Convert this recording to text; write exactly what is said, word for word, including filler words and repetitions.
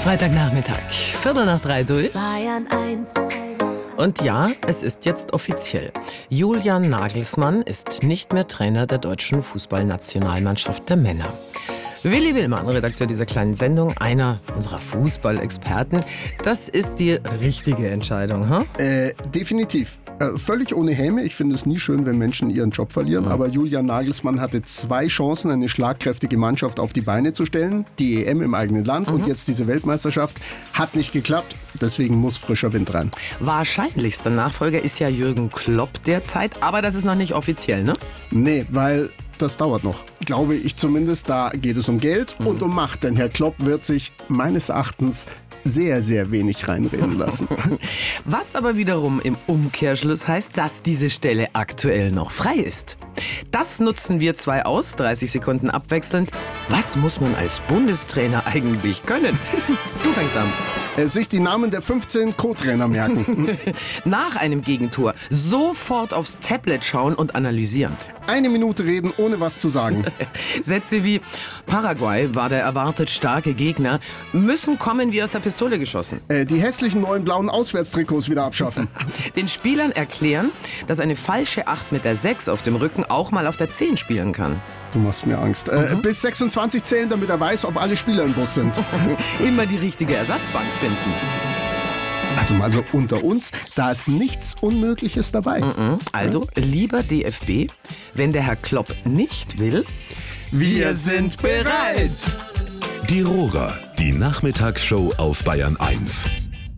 Freitagnachmittag, Viertel nach drei durch. Bayern eins. Und ja, es ist jetzt offiziell. Julian Nagelsmann ist nicht mehr Trainer der deutschen Fußballnationalmannschaft der Männer. Willi Willmann, Redakteur dieser kleinen Sendung, einer unserer Fußballexperten. Das ist die richtige Entscheidung, hm? Äh, definitiv. Äh, völlig ohne Häme. Ich finde es nie schön, wenn Menschen ihren Job verlieren. Mhm. Aber Julian Nagelsmann hatte zwei Chancen, eine schlagkräftige Mannschaft auf die Beine zu stellen. Die E M im eigenen Land mhm. und jetzt diese Weltmeisterschaft. Hat nicht geklappt. Deswegen muss frischer Wind rein. Wahrscheinlichster Nachfolger ist ja Jürgen Klopp derzeit. Aber das ist noch nicht offiziell, ne? Nee, weil das dauert noch. Glaube ich zumindest. Da geht es um Geld mhm. und um Macht. Denn Herr Klopp wird sich meines Erachtens sehr, sehr wenig reinreden lassen. Was aber wiederum im Umkehrschluss heißt, dass diese Stelle aktuell noch frei ist. Das nutzen wir zwei aus, dreißig Sekunden abwechselnd. Was muss man als Bundestrainer eigentlich können? Du fängst an. Äh, sich die Namen der fünfzehn Co-Trainer merken. Nach einem Gegentor sofort aufs Tablet schauen und analysieren. Eine Minute reden, ohne was zu sagen. Sätze wie: Paraguay war der erwartet starke Gegner, müssen kommen wie aus der Pistole geschossen. Äh, die hässlichen neuen blauen Auswärtstrikots wieder abschaffen. Den Spielern erklären, dass eine falsche acht mit der sechs auf dem Rücken auch mal auf der zehn spielen kann. Du machst mir Angst. Äh, mhm. Bis sechsundzwanzig zählen, damit er weiß, ob alle Spieler im Bus sind. Immer die richtige Ersatzbank finden. Also mal so unter uns, da ist nichts Unmögliches dabei. Mhm. Also lieber D F B, wenn der Herr Klopp nicht will, wir sind bereit. Die Rohrer, die Nachmittagsshow auf Bayern eins.